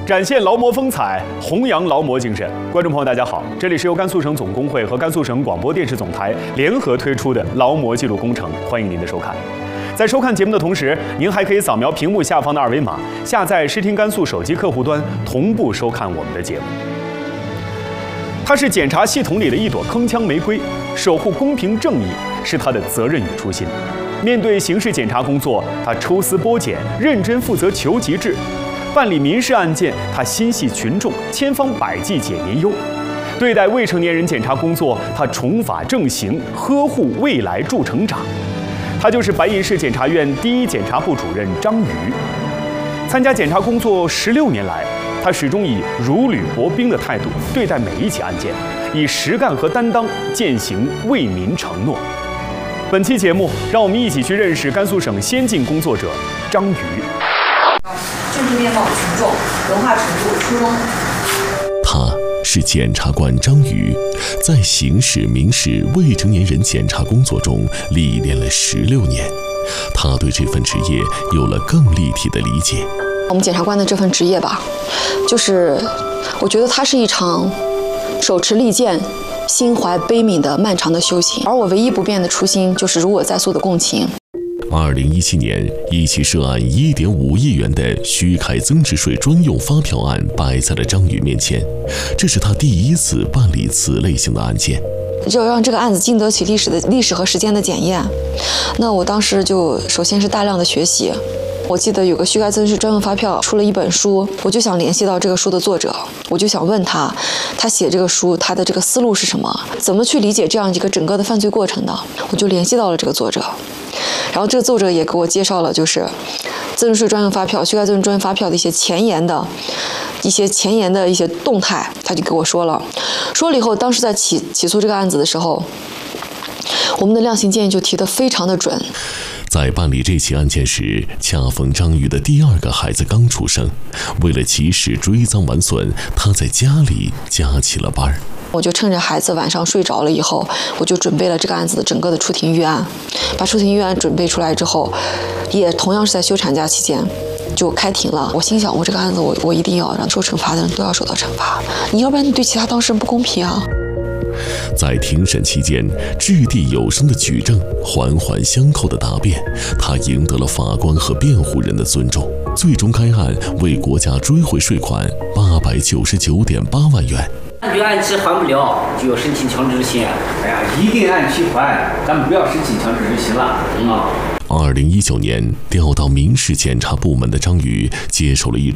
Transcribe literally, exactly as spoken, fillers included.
展现劳模风采，弘扬劳模精神。观众朋友，大家好，这里是由甘肃省总工会和甘肃省广播电视总台联合推出的劳模记录工程，欢迎您的收看。在收看节目的同时，您还可以扫描屏幕下方的二维码，下载视听甘肃手机客户端，同步收看我们的节目。它是检察系统里的一朵铿锵玫瑰，守护公平正义是他的责任与初心。面对刑事检察工作，他抽丝剥茧，认真负责求极致；办理民事案件，他心系群众，千方百计解民忧；对待未成年人检察工作，他重法正刑，呵护未来助成长。他就是白银市检察院第一检察部主任张瑜。参加检察工作十六年来，他始终以如履薄冰的态度对待每一起案件，以实干和担当践行为民承诺。本期节目，让我们一起去认识甘肃省先进工作者张瑜。 政治面貌群众，文化程度初中。 他是检察官张瑜，在刑事、民事未成年人检察工作中历练了十六年，他对这份职业有了更立体的理解。 我们检察官的这份职业吧，就是我觉得它是一场手持利剑、心怀悲悯的漫长的修行，而我唯一不变的初心就是如我在诉的共情。 二零一七年，一起涉案一点五亿元的徐凯增值税专用发票案摆在了张瑜面前，这是他第一次办理此类型的案件。 就让这个案子经得起历史的历史和时间的检验，那我当时就首先是大量的学习。我记得有个徐凯增值税专用发票出了一本书，我就想联系到这个书的作者，我就想问他，他写这个书他的这个思路是什么，怎么去理解这样一个整个的犯罪过程的，我就联系到了这个作者。然后这个作者也给我介绍了就是增值税专用发票、徐凯增值专用发票的一些前沿的一些前沿的一些动态，他就给我说了，说了以后，当时在起起诉这个案子的时候，我们的量刑建议就提得非常的准。 在办理这起案件时，恰逢张瑜的第二个孩子刚出生，为了及时追赃完损，他在家里加起了班。 我就趁着孩子晚上睡着了以后，我就准备了这个案子的整个的出庭预案。把出庭预案准备出来之后，也同样是在休产假期间就开庭了。我心想，我这个案子我我一定要让受惩罚的人都要受到惩罚，你要不然你对其他当事人不公平啊。 在庭审期间，掷地有声的举证，环环相扣的答辩，他赢得了法官和辩护人的尊重。最终，该案为国家追回税款八百九十九点八万元。 判决按期还不了，就要申请强制执行。 哎呀，一定按期还，咱们不要申请强制执行了。嗯啊。 二零一九年，调到民事检察部门的张瑜接手了一